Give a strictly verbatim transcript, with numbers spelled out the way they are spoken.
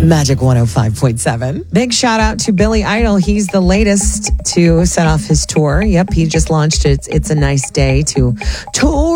Magic one oh five point seven. Big shout out to Billy Idol. He's the latest to set off his tour. Yep, he just launched it. It's a nice day to tour